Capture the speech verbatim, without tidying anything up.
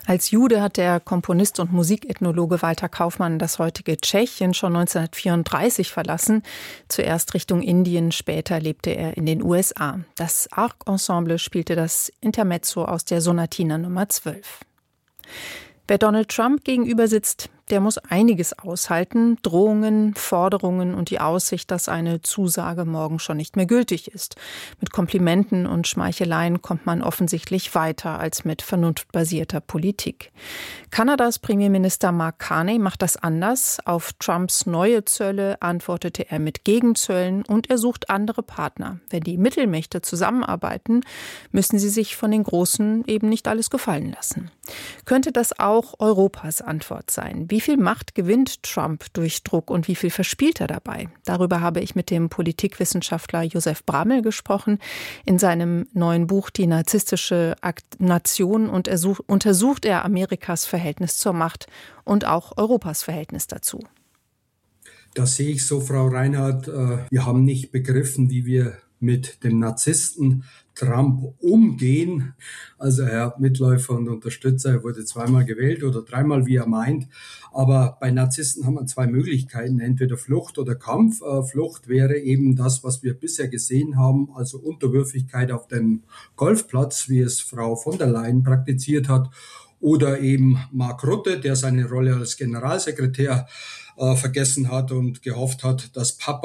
Als Jude hat der Komponist und Musikethnologe Walter Kaufmann das heutige Tschechien schon neunzehnhundertvierunddreißig verlassen. Zuerst Richtung Indien, später lebte er in den U S A. Das Arc-Ensemble spielte das Intermezzo aus der Sonatina Nummer zwölf. Wer Donald Trump gegenüber sitzt, der muss einiges aushalten. Drohungen, Forderungen und die Aussicht, dass eine Zusage morgen schon nicht mehr gültig ist. Mit Komplimenten und Schmeicheleien kommt man offensichtlich weiter als mit vernunftbasierter Politik. Kanadas Premierminister Mark Carney macht das anders. Auf Trumps neue Zölle antwortete er mit Gegenzöllen und er sucht andere Partner. Wenn die Mittelmächte zusammenarbeiten, müssen sie sich von den Großen eben nicht alles gefallen lassen. Könnte das auch Europas Antwort sein? Wie viel Macht gewinnt Trump durch Druck und wie viel verspielt er dabei? Darüber habe ich mit dem Politikwissenschaftler Josef Bramel gesprochen. In seinem neuen Buch Die narzisstische Nation und untersucht er Amerikas Verhältnis zur Macht und auch Europas Verhältnis dazu. Das sehe ich so, Frau Reinhardt. Wir haben nicht begriffen, wie wir mit dem Narzissten Trump umgehen. Also er hat Mitläufer und Unterstützer, er wurde zweimal gewählt oder dreimal, wie er meint. Aber bei Narzissten haben wir zwei Möglichkeiten, entweder Flucht oder Kampf. Äh, Flucht wäre eben das, was wir bisher gesehen haben, also Unterwürfigkeit auf dem Golfplatz, wie es Frau von der Leyen praktiziert hat. Oder eben Mark Rutte, der seine Rolle als Generalsekretär äh, vergessen hat und gehofft hat, dass Papa